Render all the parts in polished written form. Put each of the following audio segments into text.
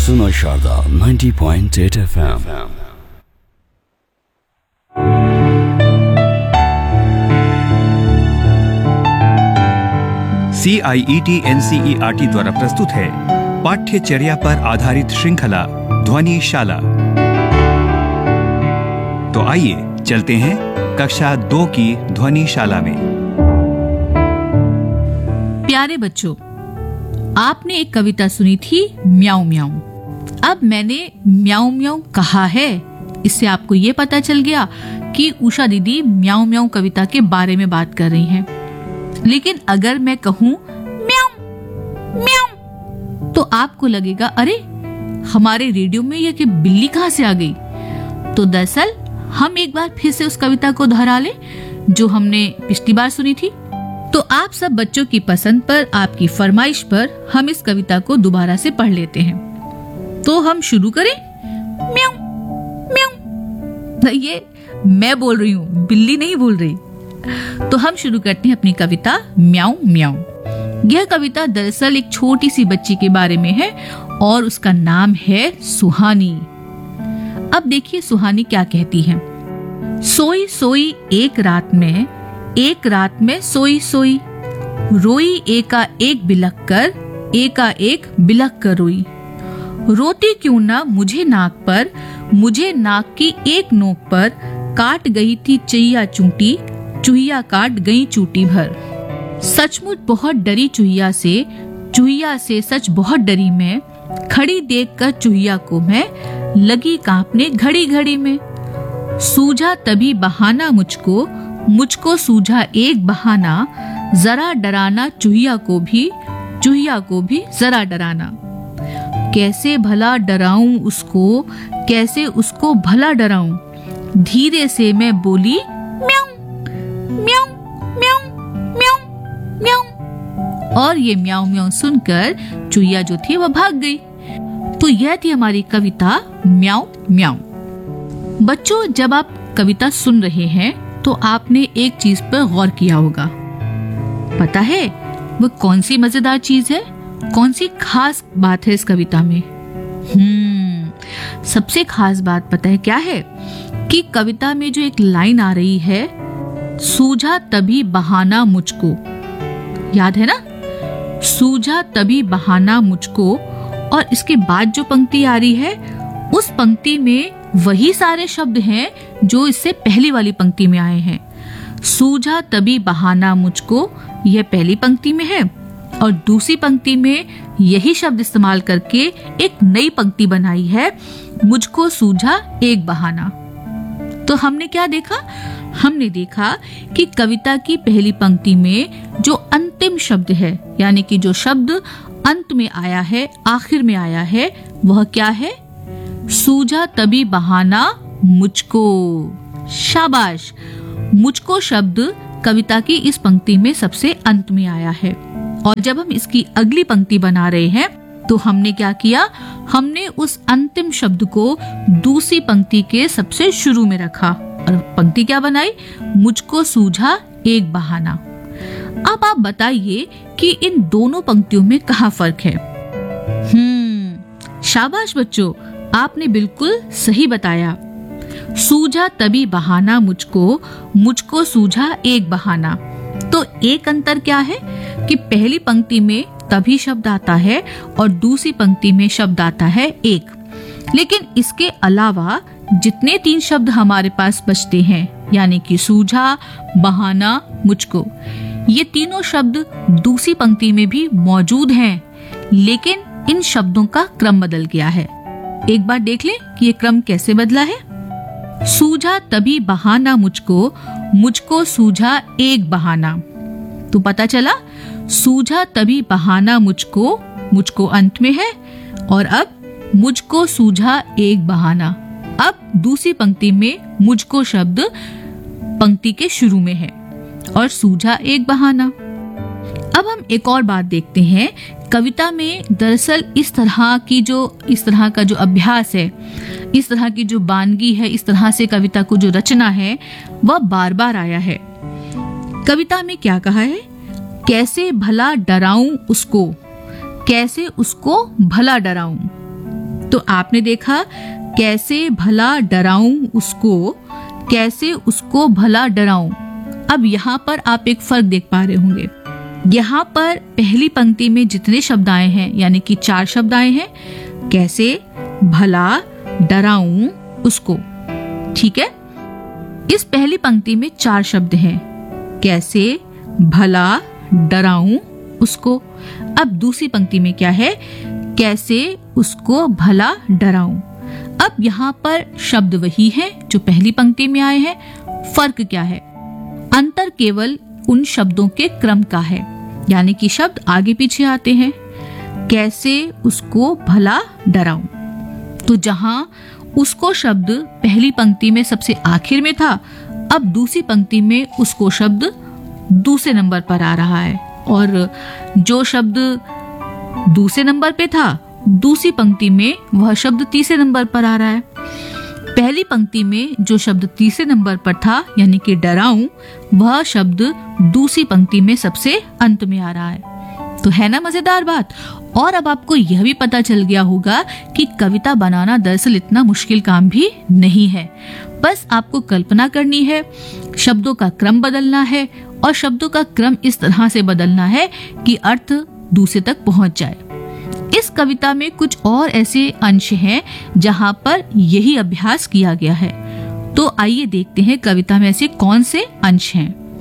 सुनो Sharda 90.8 FM। CIET NCERT द्वारा प्रस्तुत है पाठ्यचर्या पर आधारित श्रृंखला ध्वनि शाला। तो आइए चलते हैं कक्षा 2 की ध्वनि शाला में। प्यारे बच्चों, आपने एक कविता सुनी थी म्याऊं म्याऊं। अब मैंने म्याऊं म्याऊं कहा है, इससे आपको ये पता चल गया कि उषा दीदी म्याऊं म्याऊं कविता के बारे में बात कर रही हैं। लेकिन अगर मैं कहूं म्याऊं म्याऊं तो आपको लगेगा अरे हमारे रेडियो में ये कि बिल्ली कहां से आ गई। तो दरअसल हम एक बार फिर से उस कविता को दोहरा लें जो हमने पिछली बार सुनी थी। तो आप सब बच्चों की पसंद पर, आपकी फरमाइश पर हम इस कविता को दोबारा से पढ़ लेते हैं। तो हम शुरू करें। म्याऊं म्याऊं। ये मैं बोल रही हूँ, बिल्ली नहीं बोल रही। तो हम शुरू करते हैं अपनी कविता म्याऊं म्याऊं। यह कविता दरअसल एक छोटी सी बच्ची के बारे में है और उसका नाम है सुहानी। अब देखिए सुहानी क्या कहती है। सोई सोई एक रात में सोई सोई, रोई एका एक बिलख कर रोई। रोती क्यों ना मुझे नाक की एक नोक पर काट गई थी चुहिया काट गई चूटी भर। सचमुच बहुत डरी चुहिया से सच बहुत डरी मैं, खड़ी देखकर चुहिया को मैं लगी कांपने घड़ी घड़ी में। सूझा तभी बहाना मुझको सूझा एक बहाना, जरा डराना चुहिया को भी जरा डराना। कैसे भला डराऊं उसको भला डराऊं, धीरे से मैं बोली म्याऊं म्याऊं म्याऊं म्याऊं म्याऊं। और ये म्याऊं म्याऊं सुनकर चुहिया जो थी वह भाग गई। तो यह थी हमारी कविता म्याऊं म्याऊं। बच्चों, जब आप कविता सुन रहे हैं तो आपने एक चीज पर गौर किया होगा। पता है वो कौन सी मजेदार चीज है, कौन सी खास बात है इस कविता में? सबसे खास बात पता है क्या है? कि कविता में जो एक लाइन आ रही है, सूझा तभी बहाना मुझको, याद है ना? सूझा तभी बहाना मुझको। और इसके बाद जो पंक्ति आ रही है, उस पंक्ति में वही सारे शब्द हैं जो इससे पहली वाली पंक्ति में आए हैं। सूझा तभी बहाना मुझको, यह पहली पंक्ति में है, और दूसरी पंक्ति में यही शब्द इस्तेमाल करके एक नई पंक्ति बनाई है, मुझको सूझा एक बहाना। तो हमने क्या देखा? हमने देखा कि कविता की पहली पंक्ति में जो अंतिम शब्द है, यानी कि जो शब्द अंत में आया है, आखिर में आया है, वह क्या है? सूझा तभी बहाना मुझको। शाबाश! मुझको शब्द कविता की इस पंक्ति में सबसे अंत में आया है। और जब हम इसकी अगली पंक्ति बना रहे हैं तो हमने क्या किया? हमने उस अंतिम शब्द को दूसरी पंक्ति के सबसे शुरू में रखा और पंक्ति क्या बनाई? मुझको सूझा एक बहाना। अब आप बताइए कि इन दोनों पंक्तियों में कहाँ फर्क है? शाबाश बच्चों, आपने बिल्कुल सही बताया। सूझा तभी बहाना मुझको सूझा एक बहाना। तो एक अंतर क्या है कि पहली पंक्ति में तभी शब्द आता है और दूसरी पंक्ति में शब्द आता है एक। लेकिन इसके अलावा जितने 3 शब्द हमारे पास बचते हैं, यानी कि सूझा, बहाना, मुझको, ये तीनों शब्द दूसरी पंक्ति में भी मौजूद हैं, लेकिन इन शब्दों का क्रम बदल गया है। एक बार देख लें कि ये क्रम कैसे बदला है। सूझा तभी बहाना मुझको सूझा एक बहाना। तो पता चला सूझा तभी बहाना मुझको अंत में है, और अब मुझको सूझा एक बहाना। अब दूसरी पंक्ति में मुझको शब्द पंक्ति के शुरू में है और सूझा एक बहाना। अब हम एक और बात देखते हैं। कविता में दरअसल इस तरह का जो अभ्यास है, इस तरह की जो वानगी है, इस तरह से कविता को जो रचना है, वह बार बार आया है। कविता में क्या कहा है? कैसे भला डराऊं उसको, कैसे उसको भला डराऊं। तो आपने देखा कैसे भला डराऊं उसको, कैसे उसको भला डराऊं। अब यहाँ पर आप एक फर्क देख पा रहे होंगे। यहाँ पर पहली पंक्ति में जितने शब्द आए हैं, यानी कि 4 शब्द आए हैं, कैसे भला डराऊं उसको, ठीक है। इस पहली पंक्ति में 4 शब्द हैं, कैसे भला डराऊं उसको। अब दूसरी पंक्ति में क्या है, कैसे उसको भला डराऊं। अब यहाँ पर शब्द वही है जो पहली पंक्ति में आए हैं, फर्क क्या है, अंतर केवल उन शब्दों के क्रम का है, यानी कि शब्द आगे पीछे आते हैं। कैसे उसको भला डराऊं, तो जहां उसको शब्द पहली पंक्ति में सबसे आखिर में था, अब दूसरी पंक्ति में उसको शब्द दूसरे नंबर पर आ रहा है, और जो शब्द दूसरे नंबर पे था दूसरी पंक्ति में वह शब्द तीसरे नंबर पर आ रहा है। पहली पंक्ति में जो शब्द तीसरे नंबर पर था, यानी कि डराऊं, वह शब्द दूसरी पंक्ति में सबसे अंत में आ रहा है। तो है ना मजेदार बात। और अब आपको यह भी पता चल गया होगा कि कविता बनाना दरअसल इतना मुश्किल काम भी नहीं है। बस आपको कल्पना करनी है, शब्दों का क्रम बदलना है, और शब्दों का क्रम इस तरह से बदलना है कि अर्थ दूसरे तक पहुंच जाए। इस कविता में कुछ और ऐसे अंश हैं जहां पर यही अभ्यास किया गया है। तो आइए देखते हैं कविता में ऐसे कौन से अंश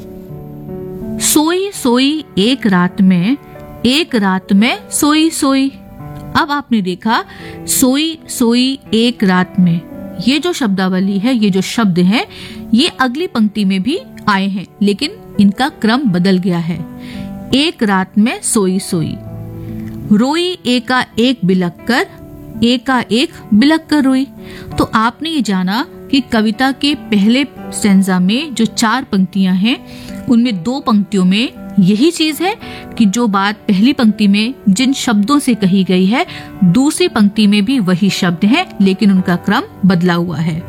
हैं। सोई सोई एक रात में, एक रात में सोई सोई। अब आपने देखा सोई सोई एक रात में, ये जो शब्दावली है, ये जो शब्द हैं, ये अगली पंक्ति में भी आए हैं, लेकिन इनका क्रम बदल गया है। एक रात में सोई सोई, रोई एका एक बिलक कर, एका एक बिलक कर रोई। तो आपने ये जाना कि कविता के पहले स्टेंजा में जो 4 पंक्तियां हैं, उनमें 2 पंक्तियों में यही चीज है कि जो बात पहली पंक्ति में जिन शब्दों से कही गई है, दूसरी पंक्ति में भी वही शब्द हैं, लेकिन उनका क्रम बदला हुआ है।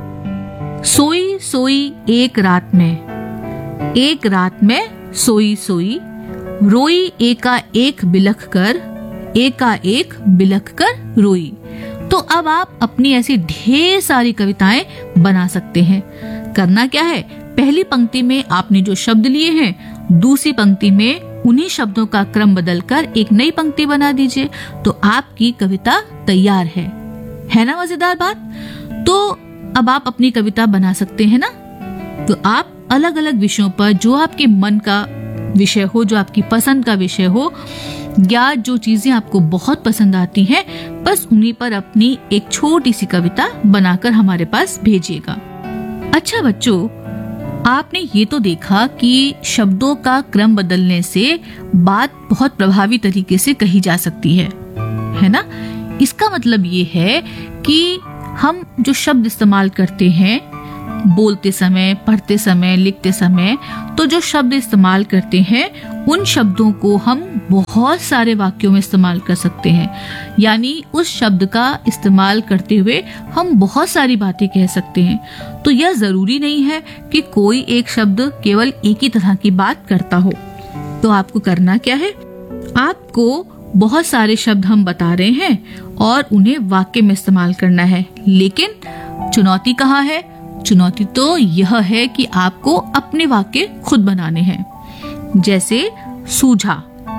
सोई सोई एक रात में, एक रात में सोई सोई, रोई एका एक बिलख कर, एका एक बिलख कर रोई। तो अब आप अपनी ऐसी ढेर सारी कविताएं बना सकते हैं। करना क्या है, पहली पंक्ति में आपने जो शब्द लिए हैं, दूसरी पंक्ति में उन्हीं शब्दों का क्रम बदलकर एक नई पंक्ति बना दीजिए, तो आपकी कविता तैयार है ना मजेदार बात। तो अब आप अपनी कविता बना सकते हैं ना। तो आप अलग अलग विषयों पर, जो आपके मन का विषय हो, जो आपकी पसंद का विषय हो, या जो चीजें आपको बहुत पसंद आती हैं, बस उन्हीं पर अपनी एक छोटी सी कविता बनाकर हमारे पास भेजिएगा। अच्छा बच्चों, आपने ये तो देखा कि शब्दों का क्रम बदलने से बात बहुत प्रभावी तरीके से कही जा सकती है ना। इसका मतलब ये है कि हम जो शब्द इस्तेमाल करते हैं बोलते समय, पढ़ते समय, लिखते समय, तो जो शब्द इस्तेमाल करते हैं उन शब्दों को हम बहुत सारे वाक्यों में इस्तेमाल कर सकते हैं। यानी उस शब्द का इस्तेमाल करते हुए हम बहुत सारी बातें कह सकते हैं। तो यह जरूरी नहीं है कि कोई एक शब्द केवल एक ही तरह की बात करता हो। तो आपको करना क्या है, आपको बहुत सारे शब्द हम बता रहे हैं और उन्हें वाक्य में इस्तेमाल करना है। लेकिन चुनौती कहाँ है? चुनौती तो यह है कि आपको अपने वाक्य खुद बनाने हैं। जैसे सूझा,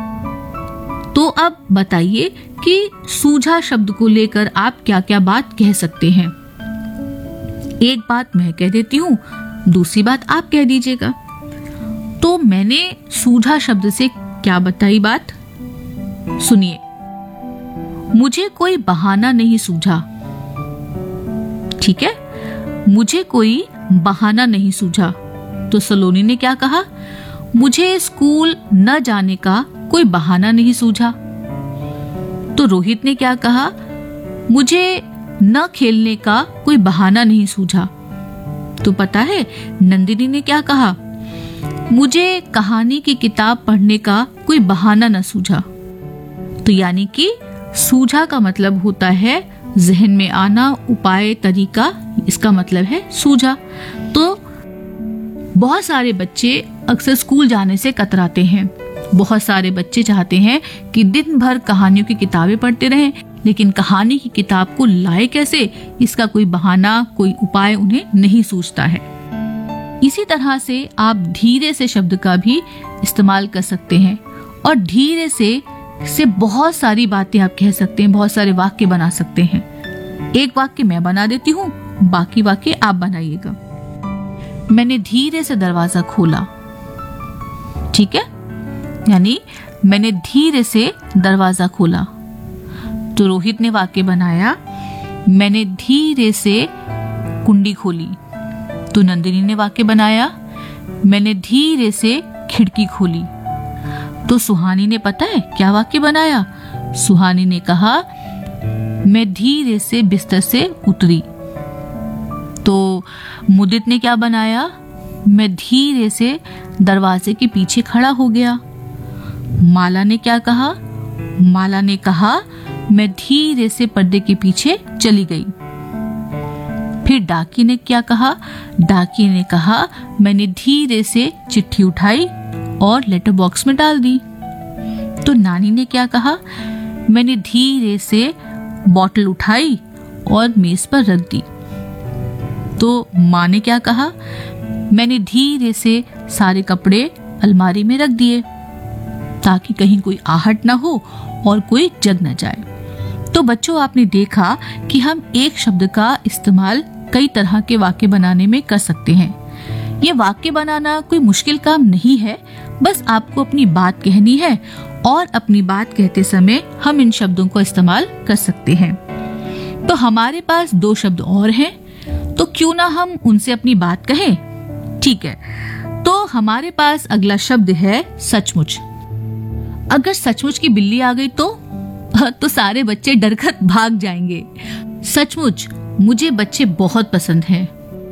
तो अब बताइए कि सूझा शब्द को लेकर आप क्या क्या बात कह सकते हैं। एक बात मैं कह देती हूँ, दूसरी बात आप कह दीजिएगा। तो मैंने सूझा शब्द से क्या बताई बात, सुनिए। मुझे कोई बहाना नहीं सूझा, ठीक है, मुझे कोई बहाना नहीं सूझा। तो सलोनी ने क्या कहा, मुझे स्कूल न जाने का कोई बहाना नहीं सूझा। तो रोहित ने क्या कहा, मुझे न खेलने का कोई बहाना नहीं सूझा। तो पता है नंदिनी ने क्या कहा, मुझे कहानी की किताब पढ़ने का कोई बहाना न सूझा। तो यानी कि सूझा का मतलब होता है जहन में आना, उपाय, तरीका, इसका मतलब है सूझा। तो बहुत सारे बच्चे अक्सर स्कूल जाने से कतराते हैं। बहुत सारे बच्चे चाहते हैं कि दिन भर कहानियों की किताबें पढ़ते रहें, लेकिन कहानी की किताब को लाए कैसे, इसका कोई बहाना, कोई उपाय उन्हें नहीं सूझता है। इसी तरह से आप धीरे से शब्द का भी इस्तेमाल कर सकते हैं और धीरे से बहुत सारी बातें आप कह सकते हैं, बहुत सारे वाक्य बना सकते हैं। एक वाक्य मैं बना देती हूँ, बाकी वाक्य आप बनाइएगा। मैंने धीरे से दरवाजा खोला, ठीक है, यानी मैंने धीरे से दरवाजा खोला। तो रोहित ने वाक्य बनाया, मैंने धीरे से कुंडी खोली। तो नंदिनी ने वाक्य बनाया, मैंने धीरे से खिड़की खोली। तो सुहानी ने पता है क्या वाक्य बनाया? सुहानी ने कहा, मैं धीरे से बिस्तर से उतरी। तो मुदित ने क्या बनाया? मैं धीरे से दरवाजे के पीछे खड़ा हो गया। माला ने क्या कहा? माला ने कहा, मैं धीरे से पर्दे के पीछे चली गई। फिर डाकी ने क्या कहा? डाकी ने कहा, मैंने धीरे से चिट्ठी उठाई और लेटर बॉक्स में डाल दी। तो नानी ने क्या कहा? मैंने धीरे से बॉटल उठाई और मेज पर रख दी। तो माँ ने क्या कहा? मैंने धीरे से सारे कपड़े अलमारी में रख दिए ताकि कहीं कोई आहट ना हो और कोई जग न जाए। तो बच्चों, आपने देखा कि हम एक शब्द का इस्तेमाल कई तरह के वाक्य बनाने में कर सकते हैं। ये वाक्य बनाना कोई मुश्किल काम नहीं है, बस आपको अपनी बात कहनी है और अपनी बात कहते समय हम इन शब्दों को इस्तेमाल कर सकते हैं। तो हमारे पास 2 शब्द और हैं, तो क्यों ना हम उनसे अपनी बात कहें। ठीक है, तो हमारे पास अगला शब्द है सचमुच। अगर सचमुच की बिल्ली आ गई तो सारे बच्चे डरकर भाग जाएंगे। सचमुच मुझे बच्चे बहुत पसंद हैं।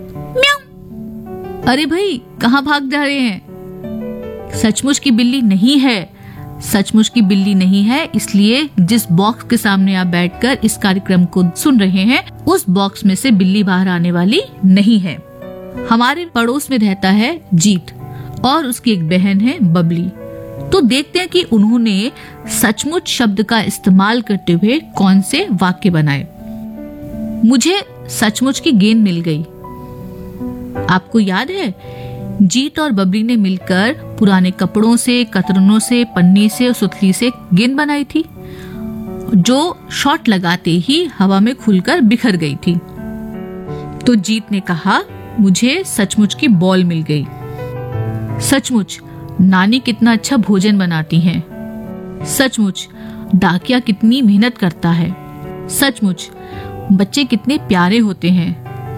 म्याऊं। अरे भाई, कहाँ भाग जा रहे हैं? सचमुच की बिल्ली नहीं है। सचमुच की बिल्ली नहीं है, इसलिए जिस बॉक्स के सामने आप बैठकर इस कार्यक्रम को सुन रहे हैं, उस बॉक्स में से बिल्ली बाहर आने वाली नहीं है। हमारे पड़ोस में रहता है जीत और उसकी एक बहन है बबली। तो देखते हैं कि उन्होंने सचमुच शब्द का इस्तेमाल करते हुए कौन से वाक्य बनाए। मुझे सचमुच की गेंद मिल गई। आपको याद है, जीत और बबली ने मिलकर पुराने कपड़ों से, कतरनों से, पन्नी से और सुतली से गेंद बनाई थी, जो शॉट लगाते ही हवा में खुलकर बिखर गई थी। तो जीत ने कहा, मुझे सचमुच की बॉल मिल गई। सचमुच नानी कितना अच्छा भोजन बनाती हैं। सचमुच डाकिया कितनी मेहनत करता है। सचमुच बच्चे कितने प्यारे होते हैं।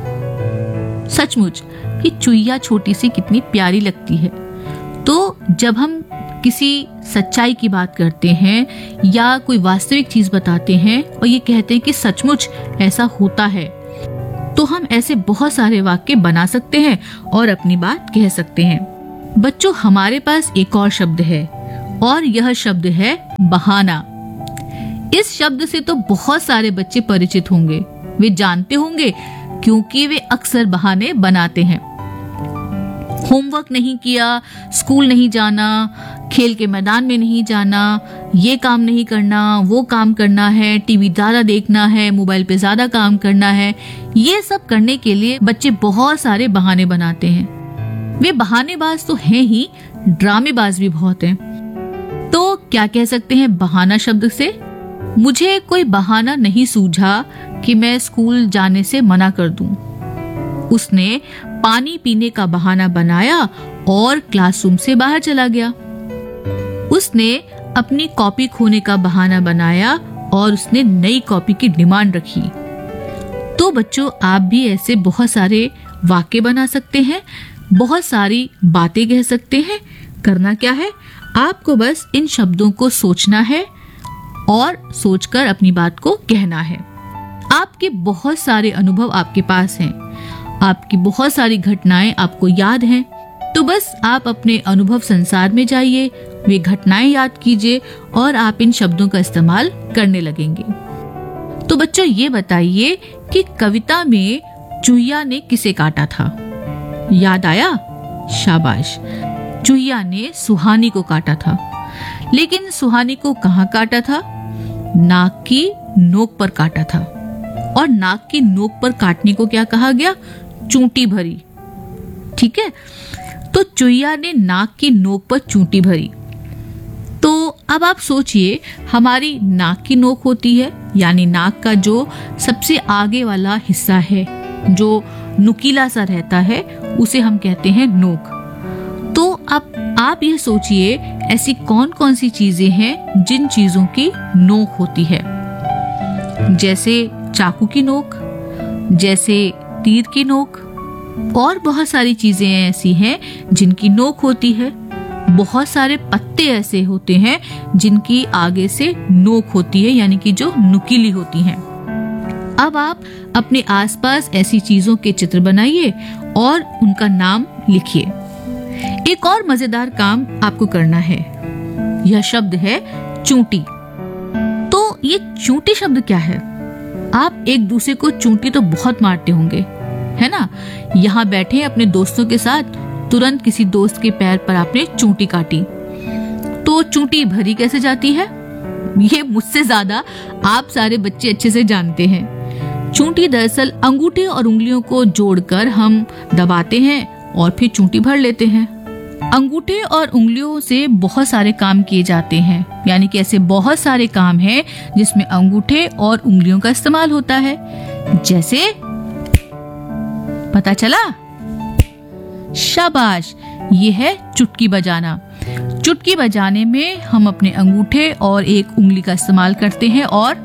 सचमुच कि चुईया छोटी सी कितनी प्यारी लगती है। तो जब हम किसी सच्चाई की बात करते हैं या कोई वास्तविक चीज बताते हैं और ये कहते हैं कि सचमुच ऐसा होता है, तो हम ऐसे बहुत सारे वाक्य बना सकते हैं और अपनी बात कह सकते हैं। बच्चों, हमारे पास एक और शब्द है और यह शब्द है बहाना। इस शब्द से तो बहुत सारे बच्चे परिचित होंगे, वे जानते होंगे क्योंकि वे अक्सर बहाने बनाते हैं। होमवर्क नहीं किया, स्कूल नहीं जाना, खेल के मैदान में नहीं जाना, ये काम नहीं करना, वो काम करना है, टीवी ज्यादा देखना है, मोबाइल पे ज्यादा काम करना है, ये सब करने के लिए बच्चे बहुत सारे बहाने बनाते हैं। वे बहानेबाज तो हैं ही, ड्रामेबाज भी बहुत हैं। तो क्या कह सकते हैं बहाना शब्द से? मुझे कोई बहाना नहीं सूझा कि मैं स्कूल जाने से मना कर दूं। उसने पानी पीने का बहाना बनाया और क्लासरूम से बाहर चला गया। उसने अपनी कॉपी खोने का बहाना बनाया और उसने नई कॉपी की डिमांड रखी। तो बच्चों, आप भी ऐसे बहुत सारे वाक्य बना सकते हैं, बहुत सारी बातें कह सकते हैं। करना क्या है, आपको बस इन शब्दों को सोचना है और सोचकर अपनी बात को कहना है। आपके बहुत सारे अनुभव आपके पास हैं, आपकी बहुत सारी घटनाएं आपको याद हैं, तो बस आप अपने अनुभव संसार में जाइए, वे घटनाएं याद कीजिए और आप इन शब्दों का इस्तेमाल करने लगेंगे। तो बच्चों, ये बताइए कि कविता में चूहिया ने किसे काटा था? याद आया? शाबाश, चूहिया ने सुहानी को काटा था। लेकिन सुहानी को कहाँ काटा था? नाक की नोक पर काटा था। और नाक की नोक पर काटने को क्या कहा गया? चूंटी भरी। ठीक है, तो चुईया ने नाक की नोक पर चूंटी भरी। तो अब आप सोचिए, हमारी नाक की नोक होती है, यानी नाक का जो सबसे आगे वाला हिस्सा है, जो नुकीला सा रहता है, उसे हम कहते हैं नोक। तो अब आप ये सोचिए, ऐसी कौन कौन सी चीजें हैं जिन चीजों की नोक होती है? जैसे चाकू की नोक, जैसे तीर की नोक, और बहुत सारी चीजें ऐसी हैं जिनकी नोक होती है। बहुत सारे पत्ते ऐसे होते हैं जिनकी आगे से नोक होती है, यानी कि जो नुकीली होती हैं। अब आप अपने आसपास ऐसी चीजों के चित्र बनाइए और उनका नाम लिखिए। एक और मजेदार काम आपको करना है, यह शब्द है चूंटी। तो ये चूंटी शब्द क्या है? आप एक दूसरे को चूंटी तो बहुत मारते होंगे, है ना? यहाँ बैठे अपने दोस्तों के साथ, तुरंत किसी दोस्त के पैर पर आपने चूंटी काटी, तो चूंटी भरी कैसे जाती है? ये मुझसे ज्यादा आप सारे बच्चे अच्छे से जानते हैं। चूंटी दरअसल अंगूठे और उंगलियों को जोड़कर हम दबाते हैं और फिर चूंटी भर लेते हैं। अंगूठे और उंगलियों से बहुत सारे काम किए जाते हैं, यानी कि ऐसे बहुत सारे काम हैं जिसमें अंगूठे और उंगलियों का इस्तेमाल होता है। जैसे, पता चला? शाबाश, ये है चुटकी बजाना। चुटकी बजाने में हम अपने अंगूठे और एक उंगली का इस्तेमाल करते हैं और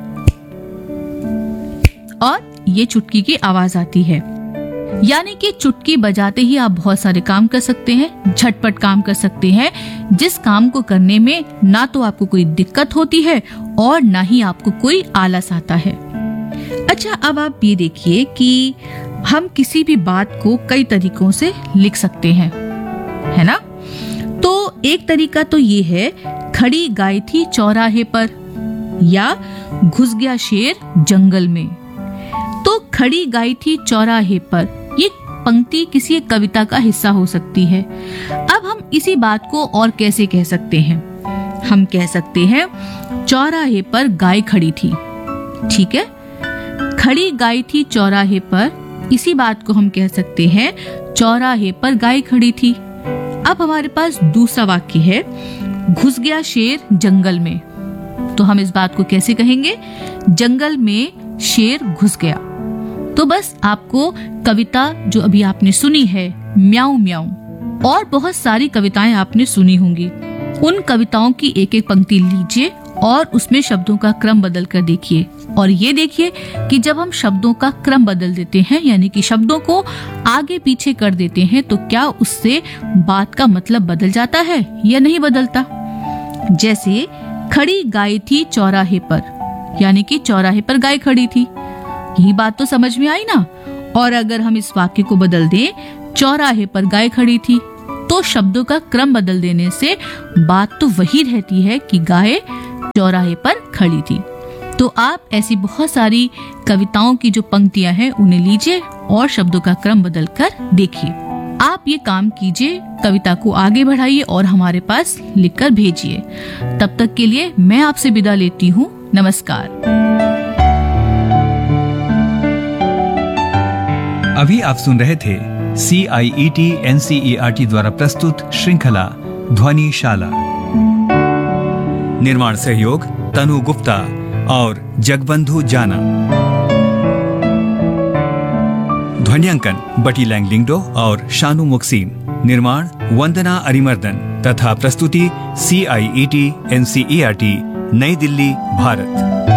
ये चुटकी की आवाज आती है। यानी कि चुटकी बजाते ही आप बहुत सारे काम कर सकते हैं, झटपट काम कर सकते हैं, जिस काम को करने में ना तो आपको कोई दिक्कत होती है और ना ही आपको कोई आलस आता है। अच्छा, अब आप ये देखिए कि हम किसी भी बात को कई तरीकों से लिख सकते हैं, है ना? तो एक तरीका तो ये है, खड़ी गाय थी चौराहे पर, या घुस गया शेर जंगल में। तो खड़ी गाय थी चौराहे पर, ये पंक्ति किसी एक कविता का हिस्सा हो सकती है। अब हम इसी बात को और कैसे कह सकते हैं? हम कह सकते हैं चौराहे पर गाय खड़ी थी। ठीक है, खड़ी गाय थी चौराहे पर, इसी बात को हम कह सकते हैं चौराहे पर गाय खड़ी थी। अब हमारे पास दूसरा वाक्य है, घुस गया शेर जंगल में। तो हम इस बात को कैसे कहेंगे? जंगल में शेर घुस गया। तो बस आपको कविता जो अभी आपने सुनी है, म्याऊं म्याऊं, और बहुत सारी कविताएं आपने सुनी होंगी, उन कविताओं की एक एक पंक्ति लीजिए और उसमें शब्दों का क्रम बदल कर देखिए। और ये देखिए कि जब हम शब्दों का क्रम बदल देते हैं, यानी कि शब्दों को आगे पीछे कर देते हैं, तो क्या उससे बात का मतलब बदल जाता है या नहीं बदलता? जैसे खड़ी गाय थी चौराहे पर, यानी कि चौराहे पर गाय खड़ी थी। यही बात तो समझ में आई ना? और अगर हम इस वाक्य को बदल दें, चौराहे पर गाय खड़ी थी, तो शब्दों का क्रम बदल देने से बात तो वही रहती है कि गाय चौराहे पर खड़ी थी। तो आप ऐसी बहुत सारी कविताओं की जो पंक्तियां हैं उन्हें लीजिए और शब्दों का क्रम बदल कर देखिए। आप ये काम कीजिए, कविता को आगे बढ़ाइए और हमारे पास लिखकर भेजिए। तब तक के लिए मैं आपसे विदा लेती हूँ। नमस्कार। अभी आप सुन रहे थे CIET NCERT द्वारा प्रस्तुत श्रृंखला ध्वनिशाला। निर्माण सहयोग तनु गुप्ता और जगबंधु जाना। ध्वनियांकन बटी लैंगलिंगडो और शानू मुक्सीन। निर्माण वंदना अरिमर्दन तथा प्रस्तुति CIET NCERT नई दिल्ली, भारत।